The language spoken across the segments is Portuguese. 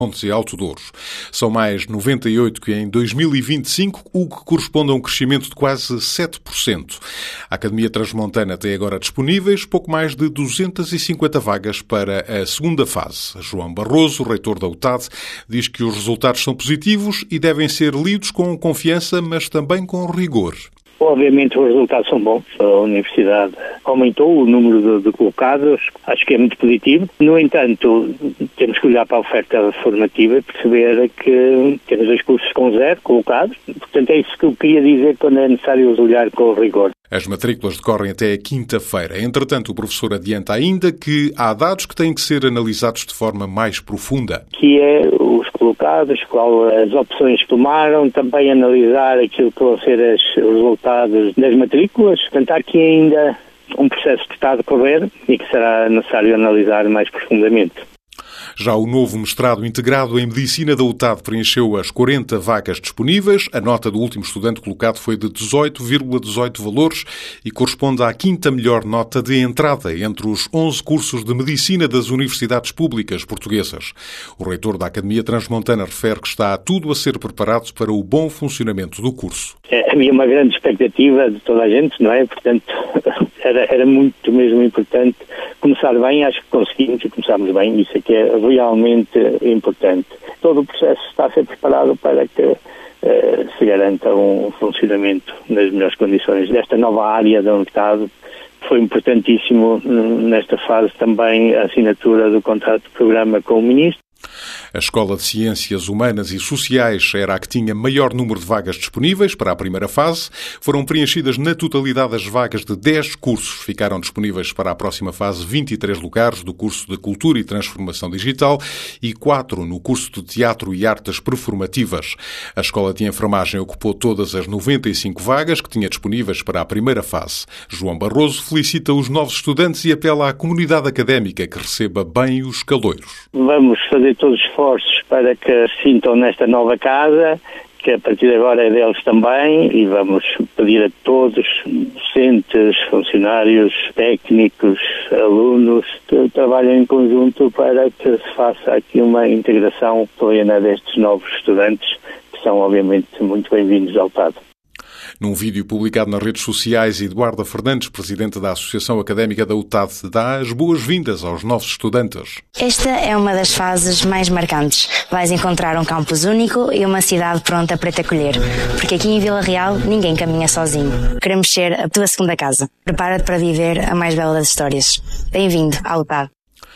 Montes e Alto Douro. São mais 98 que em 2025, o que corresponde a um crescimento de quase 7%. A Academia Transmontana tem agora disponíveis pouco mais de 250 vagas para a segunda fase. João Barroso, reitor da UTAD, diz que os resultados são positivos e devem ser lidos com confiança, mas também com rigor. Obviamente os resultados são bons. A Universidade aumentou o número de colocados, acho que é muito positivo. No entanto, temos que olhar para a oferta formativa e perceber que temos 2 cursos com 0 colocados. Portanto, é isso que eu queria dizer quando é necessário olhar com rigor. As matrículas decorrem até a quinta-feira. Entretanto, o professor adianta ainda que há dados que têm que ser analisados de forma mais profunda. Que é os colocados, qual as opções que tomaram, também analisar aquilo que vão ser os resultados das matrículas. Portanto, há aqui ainda um processo que está a decorrer e que será necessário analisar mais profundamente. Já o novo mestrado integrado em Medicina da UTAD preencheu as 40 vagas disponíveis. A nota do último estudante colocado foi de 18,18 valores e corresponde à 5ª melhor nota de entrada entre os 11 cursos de Medicina das universidades públicas portuguesas. O reitor da Academia Transmontana refere que está tudo a ser preparado para o bom funcionamento do curso. Havia uma grande expectativa de toda a gente, não é? Portanto, era muito mesmo importante começar bem. Acho que conseguimos e começámos bem. Isso é que é realmente importante. Todo o processo está a ser preparado para que se garanta um funcionamento nas melhores condições desta nova área da UNITAD. Foi importantíssimo nesta fase também a assinatura do contrato de programa com o Ministro. A Escola de Ciências Humanas e Sociais era a que tinha maior número de vagas disponíveis para a primeira fase. Foram preenchidas na totalidade as vagas de 10 cursos. Ficaram disponíveis para a próxima fase 23 lugares do curso de Cultura e Transformação Digital e 4 no curso de Teatro e Artes Performativas. A Escola de Enfermagem ocupou todas as 95 vagas que tinha disponíveis para a primeira fase. João Barroso felicita os novos estudantes e apela à comunidade académica que receba bem os caloiros. Vamos fazer todos os esforços para que se sintam nesta nova casa, que a partir de agora é deles também, e vamos pedir a todos, docentes, funcionários, técnicos, alunos, que trabalhem em conjunto para que se faça aqui uma integração plena destes novos estudantes, que são obviamente muito bem-vindos ao UTAD. Num vídeo publicado nas redes sociais, Eduarda Fernandes, presidente da Associação Académica da UTAD, dá as boas-vindas aos novos estudantes. Esta é uma das fases mais marcantes. Vais encontrar um campus único e uma cidade pronta para te acolher. Porque aqui em Vila Real ninguém caminha sozinho. Queremos ser a tua segunda casa. Prepara-te para viver a mais bela das histórias. Bem-vindo à UTAD.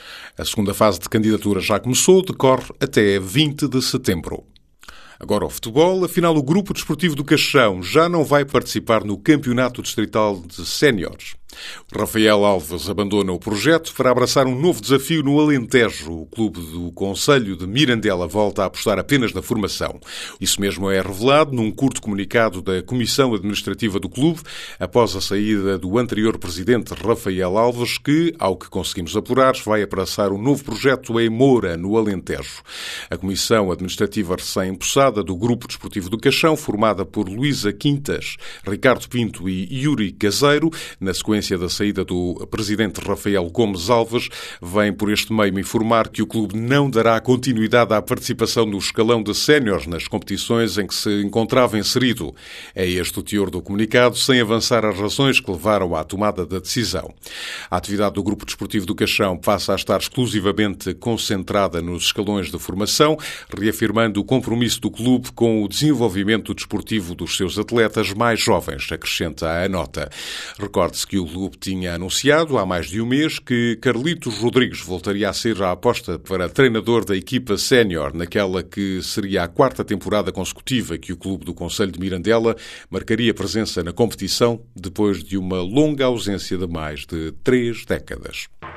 A segunda fase de candidatura já começou, decorre até 20 de setembro. Agora ao futebol, afinal o Grupo Desportivo do Caixão já não vai participar no Campeonato Distrital de Séniores. Rafael Alves abandona o projeto para abraçar um novo desafio no Alentejo. O clube do Concelho de Mirandela volta a apostar apenas na formação. Isso mesmo é revelado num curto comunicado da Comissão Administrativa do clube, após a saída do anterior presidente Rafael Alves, que, ao que conseguimos apurar, vai abraçar um novo projeto em Moura, no Alentejo. A Comissão Administrativa recém-empossada do Grupo Desportivo do Caixão, formada por Luísa Quintas, Ricardo Pinto e Yuri Caseiro, na sequência da saída do presidente Rafael Gomes Alves, vem por este meio informar que o clube não dará continuidade à participação no escalão de séniores nas competições em que se encontrava inserido. É este o teor do comunicado, sem avançar as razões que levaram à tomada da decisão. A atividade do Grupo Desportivo do Caixão passa a estar exclusivamente concentrada nos escalões de formação, reafirmando o compromisso do clube com o desenvolvimento desportivo dos seus atletas mais jovens, acrescenta a nota. Recorde-se que o clube tinha anunciado há mais de um mês que Carlitos Rodrigues voltaria a ser a aposta para treinador da equipa sénior, naquela que seria a 4ª temporada consecutiva que o clube do Concelho de Mirandela marcaria presença na competição depois de uma longa ausência de mais de 3 décadas.